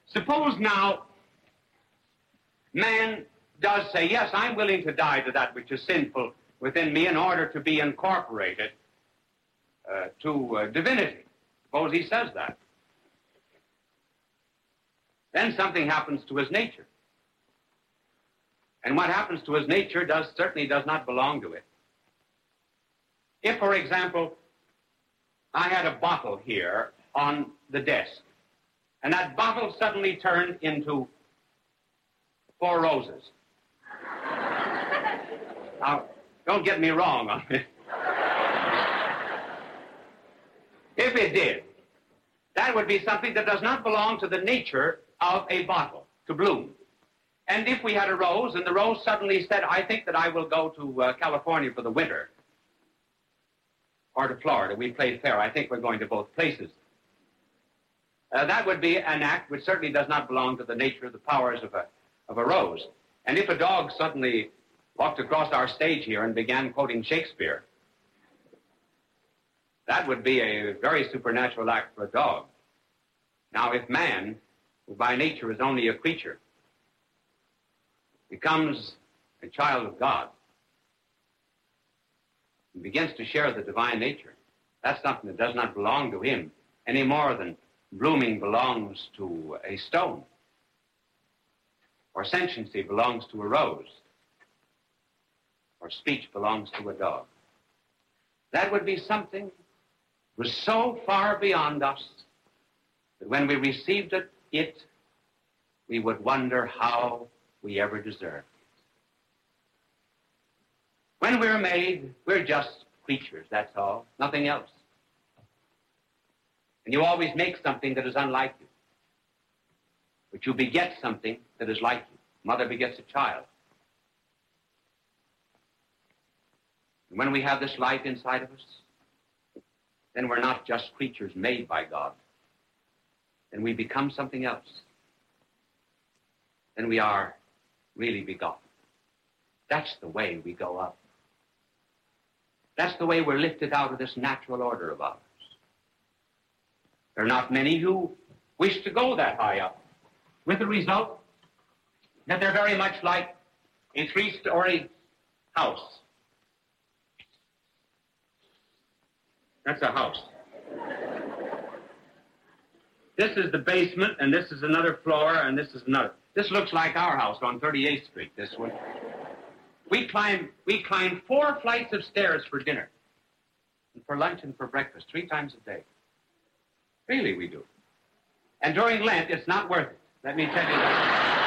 Suppose now man does say, yes, I'm willing to die to that which is sinful within me in order to be incorporated to divinity. Suppose he says that. Then something happens to his nature. And what happens to his nature certainly does not belong to it. If, for example, I had a bottle here on the desk, and that bottle suddenly turned into 4 roses. Now, don't get me wrong on it. If it did, that would be something that does not belong to the nature of a bottle to bloom. And if we had a rose, and the rose suddenly said, I think that I will go to California for the winter, or to Florida, we played fair, I think we're going to both places. That would be an act which certainly does not belong to the nature of the powers of a rose. And if a dog suddenly walked across our stage here and began quoting Shakespeare, that would be a very supernatural act for a dog. Now, if man, who by nature is only a creature, becomes a child of God and begins to share the divine nature, that's something that does not belong to him any more than blooming belongs to a stone, or sentiency belongs to a rose, or speech belongs to a dog. That would be something that was so far beyond us that when we received it, we would wonder how we ever deserved it. When we're made, we're just creatures, that's all, nothing else. And you always make something that is unlike you. But you beget something that is like you. Mother begets a child. And when we have this life inside of us, then we're not just creatures made by God. Then we become something else. Then we are really begotten. That's the way we go up. That's the way we're lifted out of this natural order of ours. There are not many who wish to go that high up, with the result that they're very much like a 3-story house. That's a house. This is the basement, and this is another floor, and this is another. This looks like our house on 38th Street, this one. We climb 4 flights of stairs for dinner, and for lunch and for breakfast, 3 times a day. Really, we do. And during Lent, it's not worth it. Let me tell you that.